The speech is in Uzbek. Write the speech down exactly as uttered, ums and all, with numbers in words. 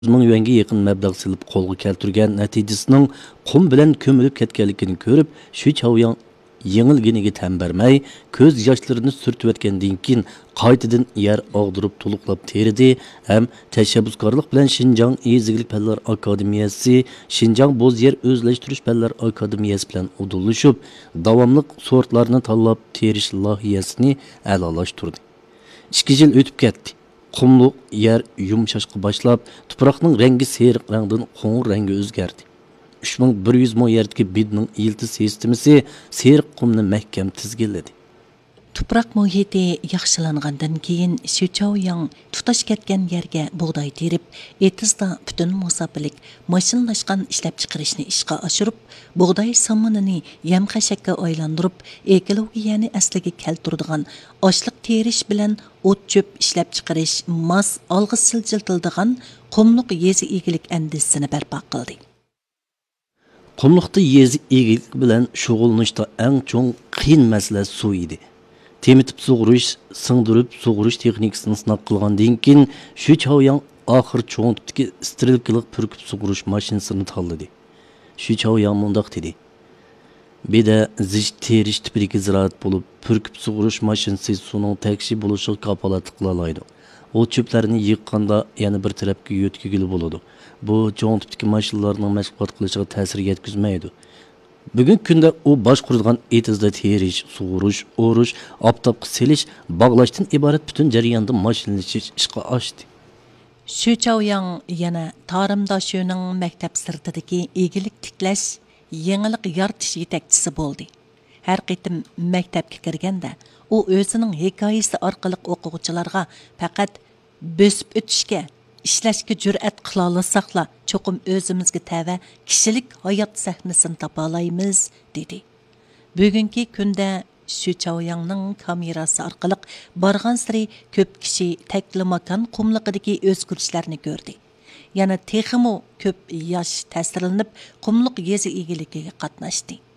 ming yuanga yaqin mablag' silib qo'lga keltirgan natijasining qum bilan ko'milib ketganligini ko'rib, shu Chaoyang yengilginiga tan bermay, ko'z yoshlarini surtayotgandan keyin qaytadan yer og'dirib to'liqlab teridi ham tashabbuskorlik bilan Xinjiang Ezgilik fanlar akademiyasi, Xinjiang bo'z yer o'zlashtirish fanlar akademiyasi bilan udulishib, davomli sortlarni tanlab terish loyihasini a'lolashtirdi. ikki yil o'tib ketdi. Qumluq yer yumshashqa boshlab, tuproqning rangi seriq rangdan qo'ng'ir rangga o'zgardi. uch ming bir yuz mo yerdagi bidning iltiz sistemasi seriq qumni mahkam tizginladi. Tuproq muhiti yaxshilangandan keyin Shu Chaoyang tutash ketgan yerga bug'doy terib, etizda butun musofilik mashinalashgan ishlab chiqarishni ishga oshirib, bug'doy somonini yam xashakka aylantirib, ekologiyani asliga keltiradigan oshliq terish bilan o't cho'p ishlab chiqarish mas olg'a siljiltildigan qumluq yezi egilik andisini barpo qildi. Qumluqda yezi egilik bilan shug'ullanishda eng cho'ng qiyin masala suv edi. Temitib sug'urish, singdirib sug'urish texnikasini sinab qilgandan keyin Shu Chaoyang oxir cho'ng tipdagi sterilkalik purkib sug'urish mashinasini tanladi. Shu Chaoyang mundaq dedi: "Beda zich terish tipidagi ziroat bo'lib, purkib sug'urish mashinasi suvning takshi bo'lishiga kafolatlik qila oladi. O cho'plarni yiqqanda yana bir tarafga yo'tkigili bo'ladi. Bu cho'ng tipdagi mashinalarning mashg'ulot qilishiga ta'sir yetkazmaydi." Bugungi kunda u boshquradigan etizda terish, sug'urish, o'rish, oftobga selish, bog'lashdan iborat butun jarayonda mashinalash ishga oshdi. Shu Chaoyang yana Tarimdoshuning maktab sirtidagi egilik tiklash, yangilik yaratish yetakchisi bo'ldi. Har qitim maktabga kirganda, u o'zining hikoyasi orqali o'quvchilarga faqat bosib o'tishga, ishlashga jur'at qila olsaqla, cho'qim o'zimizga tava kishilik hayot sahnasini topa olamiz, dedi. Bugungi kunda Shu Chaoyangning kamerasi orqali borgan sari ko'p kishi taklimakan qumliqidagi o'zgarishlarni ko'rdi. Yana texmo ko'p yosh ta'sirlanib, qumliq yezi egiligiga qatnashdi.